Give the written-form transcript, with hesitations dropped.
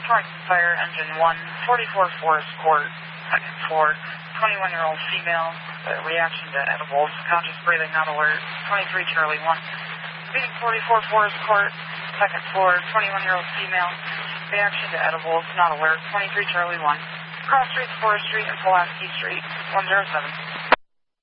Torrington Fire, Engine 1, 44 Forest Court, second floor, 21-year-old female, reaction to edibles, conscious breathing, not alert, 23 Charlie 1. Speeding 44 Forest Court, second floor, 21-year-old female, reaction to edibles, not alert, 23 Charlie 1. Cross Streets, Forest Street, and Pulaski Street, 107.